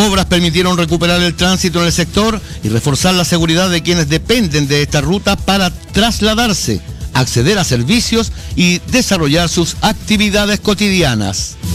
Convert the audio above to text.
Obras permitieron recuperar el tránsito en el sector y reforzar la seguridad de quienes dependen de esta ruta para trasladarse, acceder a servicios y desarrollar sus actividades cotidianas.